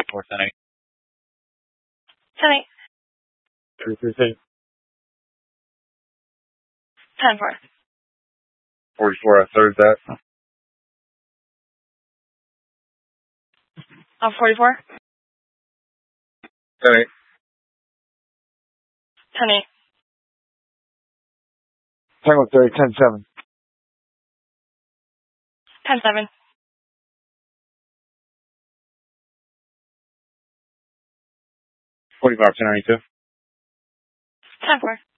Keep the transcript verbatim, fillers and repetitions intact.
four, ten eight. ten eight. three three six. ten four. forty-four, I third that. Uh, forty-four. ten eight. ten eight. Tango thirty, ten seven. ten seven. forty-five, ten ninety-two. ten four.